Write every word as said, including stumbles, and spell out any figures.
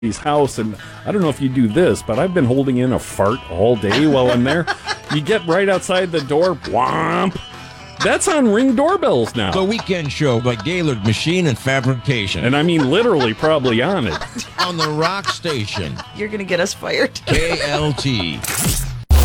his house, and I don't know if you do this, but I've been holding in a fart all day while I'm there. You get right outside the door, whomp. That's on Ring doorbells now. The Weekend Show by Gaylord Machine and Fabrication. And I mean literally probably on it. On the Rock Station. You're going to get us fired. K L T.